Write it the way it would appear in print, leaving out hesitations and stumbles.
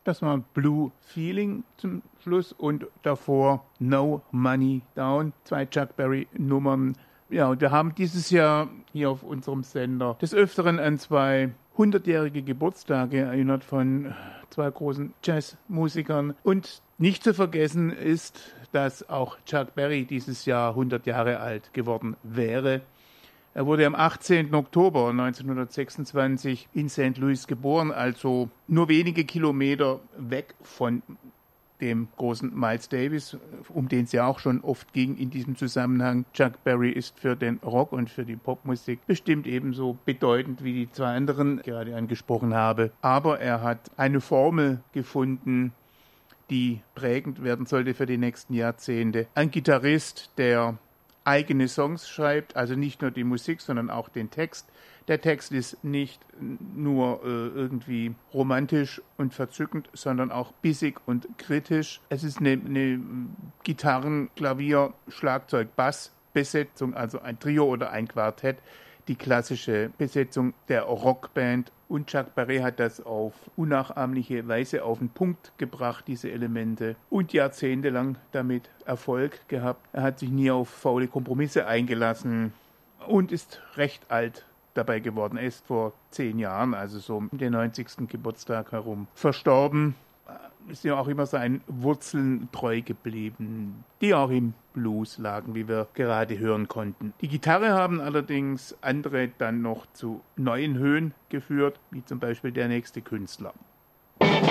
Das war Blue Feeling zum Schluss und davor No Money Down, 2 Chuck Berry Nummern. Ja, und wir haben dieses Jahr hier auf unserem Sender des Öfteren an 2 100-jährige Geburtstage erinnert von 2 großen Jazzmusikern. Und nicht zu vergessen ist, dass auch Chuck Berry dieses Jahr 100 Jahre alt geworden wäre. Er wurde am 18. Oktober 1926 in St. Louis geboren, also nur wenige Kilometer weg von dem großen Miles Davis, um den es ja auch schon oft ging in diesem Zusammenhang. Chuck Berry ist für den Rock und für die Popmusik bestimmt ebenso bedeutend wie die 2 anderen, die ich gerade angesprochen habe. Aber er hat eine Formel gefunden, die prägend werden sollte für die nächsten Jahrzehnte. Ein Gitarrist, der eigene Songs schreibt, also nicht nur die Musik, sondern auch den Text. Der Text ist nicht nur irgendwie romantisch und verzückend, sondern auch bissig und kritisch. Es ist eine Gitarren-, Klavier-, Schlagzeug-, Bass-Besetzung, also ein Trio oder ein Quartett, die klassische Besetzung der Rockband. Und Chuck Berry hat das auf unnachahmliche Weise auf den Punkt gebracht, diese Elemente, und jahrzehntelang damit Erfolg gehabt. Er hat sich nie auf faule Kompromisse eingelassen und ist recht alt dabei geworden. Er ist vor 10 Jahren, also so um den 90. Geburtstag herum, verstorben. Ist ja auch immer seinen Wurzeln treu geblieben, die auch im Blues lagen, wie wir gerade hören konnten. Die Gitarre haben allerdings andere dann noch zu neuen Höhen geführt, wie zum Beispiel der nächste Künstler.